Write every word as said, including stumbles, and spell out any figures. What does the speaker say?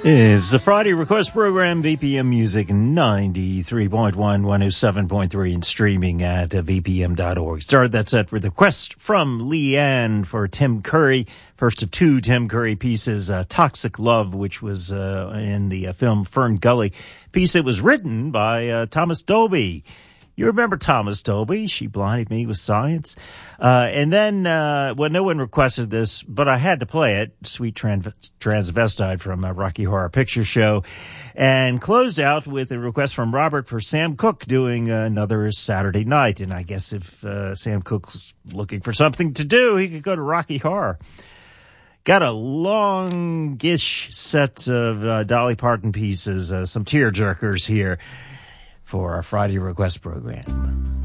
It's the Friday Request Program, V P M Music ninety-three point one, one oh seven point three, and streaming at uh, v p m dot org. Started that set with a request from Leanne for Tim Curry. First of two Tim Curry pieces, uh, Toxic Love, which was uh, in the uh, film Fern Gully. Piece that was written by uh, Thomas Dolby. You remember Thomas Dolby? She blinded me with science. Uh, and then, uh, well, no one requested this, but I had to play it. Sweet Trans- Transvestite from uh, Rocky Horror Picture Show. And closed out with a request from Robert for Sam Cooke doing uh, another Saturday night. And I guess if uh, Sam Cooke's looking for something to do, he could go to Rocky Horror. Got a longish set of uh, Dolly Parton pieces, uh, some tearjerkers here for our Friday Request Program.